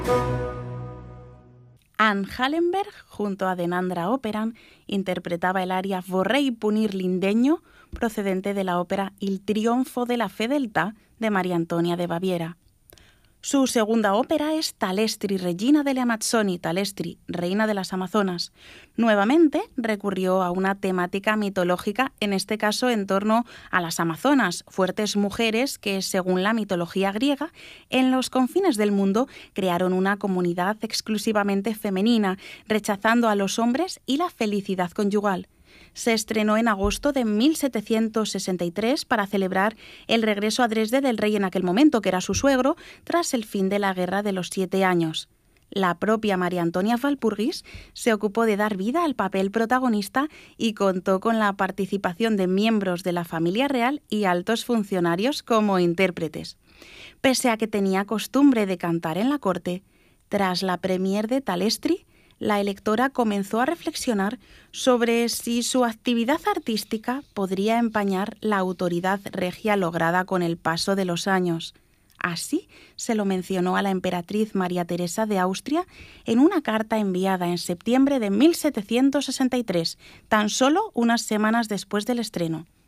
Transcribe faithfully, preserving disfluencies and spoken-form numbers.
Anne Hallenberg, junto a Denandra Operan, interpretaba el aria Vorrei punir l'indegno, procedente de la ópera Il trionfo de la fedeltà de María Antonia de Baviera. Su segunda ópera es Talestri, Regina delle Amazzoni, Talestri, Reina de las Amazonas. Nuevamente recurrió a una temática mitológica, en este caso en torno a las Amazonas, fuertes mujeres que, según la mitología griega, en los confines del mundo crearon una comunidad exclusivamente femenina, rechazando a los hombres y la felicidad conyugal. Se estrenó en agosto de mil setecientos sesenta y tres para celebrar el regreso a Dresde del rey en aquel momento, que era su suegro, tras el fin de la Guerra de los Siete Años. La propia María Antonia Walpurgis se ocupó de dar vida al papel protagonista y contó con la participación de miembros de la familia real y altos funcionarios como intérpretes. Pese a que tenía costumbre de cantar en la corte, tras la premier de Talestri, la electora comenzó a reflexionar sobre si su actividad artística podría empañar la autoridad regia lograda con el paso de los años. Así se lo mencionó a la emperatriz María Teresa de Austria en una carta enviada en septiembre de mil setecientos sesenta y tres, tan solo unas semanas después del estreno.